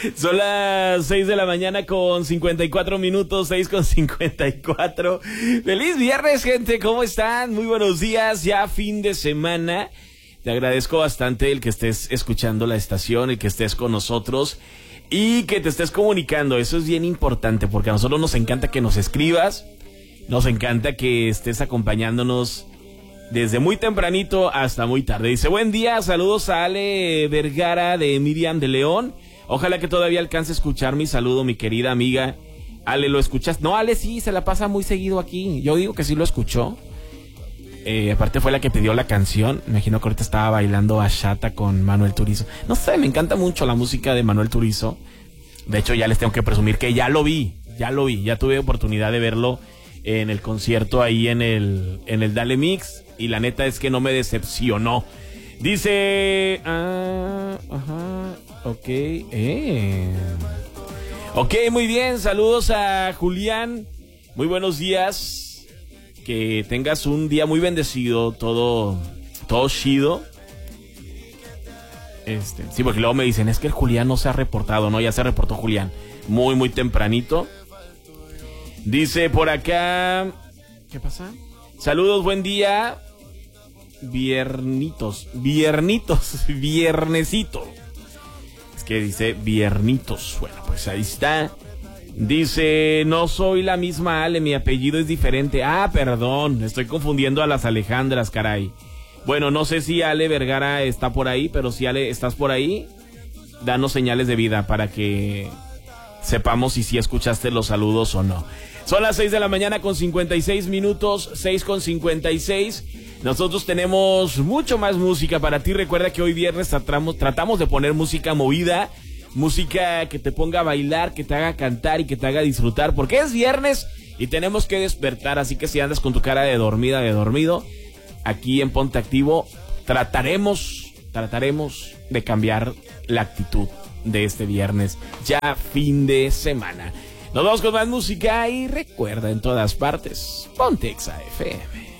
Son las 6 de la mañana con 54 minutos, 6 con 54. Feliz viernes, gente, ¿cómo están? Muy buenos días, ya fin de semana. Te agradezco bastante el que estés escuchando la estación, el que estés con nosotros y que te estés comunicando. Eso es bien importante porque a nosotros nos encanta que nos escribas, nos encanta que estés acompañándonos desde muy tempranito hasta muy tarde. Dice, buen día, saludos a Ale Vergara de Miriam de León. Ojalá que todavía alcance a escuchar mi saludo, mi querida amiga. Ale, ¿lo escuchas? No, Ale sí, se la pasa muy seguido aquí. Yo digo que sí lo escuchó. Aparte fue la que pidió la canción. Me imagino que ahorita estaba bailando bachata con Manuel Turizo. No sé, me encanta mucho la música de Manuel Turizo. De hecho, ya les tengo que presumir que ya lo vi. Ya tuve oportunidad de verlo en el concierto ahí en el Dale Mix. Y la neta es que no me decepcionó. Dice... Ok. Ok, muy bien. Saludos a Julián. Muy buenos días. Que tengas un día muy bendecido. Todo chido. Sí, porque luego me dicen, es que el Julián no se ha reportado. No, ya se reportó Julián. Muy tempranito. Dice por acá... ¿Qué pasa? Saludos, buen día. Viernesito. Es que dice viernitos. Bueno, pues ahí está. Dice, no soy la misma Ale, mi apellido es diferente. Ah, perdón, estoy confundiendo a las Alejandras, caray. Bueno, no sé si Ale Vergara está por ahí, pero si Ale estás por ahí, danos señales de vida para que sepamos si escuchaste los saludos o no. Son las 6 de la mañana con 56 minutos, 6 con 56. Nosotros tenemos mucho más música para ti. Recuerda que hoy viernes tratamos de poner música movida, música que te ponga a bailar, que te haga cantar y que te haga disfrutar, porque es viernes y tenemos que despertar. Así que si andas con tu cara de dormida, de dormido, aquí en Ponte Activo trataremos de cambiar la actitud de este viernes, ya fin de semana. Nos vamos con más música y recuerda, en todas partes, Ponte Exa FM.